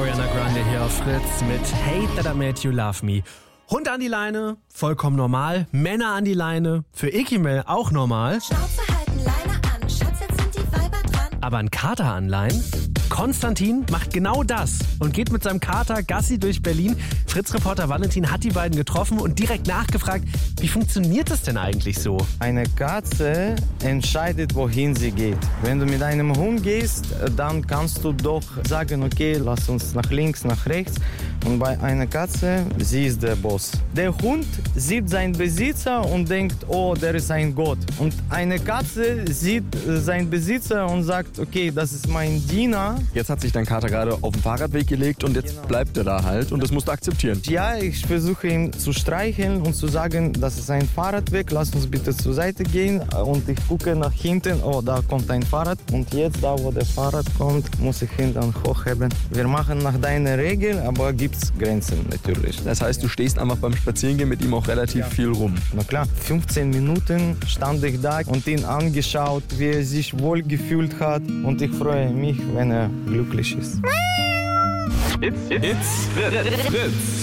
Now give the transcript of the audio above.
Ariana Grande hier auf Fritz mit Hate That I Made You Love Me. Hund an die Leine, vollkommen normal. Männer an die Leine, für Ikimel auch normal. Schnauze halten, Leine an, Schatz, jetzt sind die Weiber dran. Aber ein Kater anleihen? Konstantin macht genau das und geht mit seinem Kater Gassi durch Berlin. Fritz-Reporter Valentin hat die beiden getroffen und direkt nachgefragt, wie funktioniert das denn eigentlich so? Eine Katze entscheidet, wohin sie geht. Wenn du mit einem Hund gehst, dann kannst du doch sagen, okay, lass uns nach links, nach rechts. Und bei einer Katze, sie ist der Boss. Der Hund sieht seinen Besitzer und denkt, oh, der ist ein Gott. Und eine Katze sieht seinen Besitzer und sagt, okay, das ist mein Diener. Jetzt hat sich dein Kater gerade auf den Fahrradweg gelegt und jetzt bleibt er da halt und das musst du akzeptieren. Ja, ich versuche ihn zu streicheln und zu sagen, das ist ein Fahrradweg, lass uns bitte zur Seite gehen. Und ich gucke nach hinten, oh, da kommt ein Fahrrad. Und jetzt, da wo der Fahrrad kommt, muss ich ihn dann hochheben. Wir machen nach deiner Regel, aber gibt's Grenzen natürlich. Das heißt, du stehst einfach beim Spazierengehen mit ihm auch relativ viel rum. Na klar, 15 Minuten stand ich da und ihn angeschaut, wie er sich wohl gefühlt hat. Und ich freue mich, wenn er glücklich ist. It's Fritz.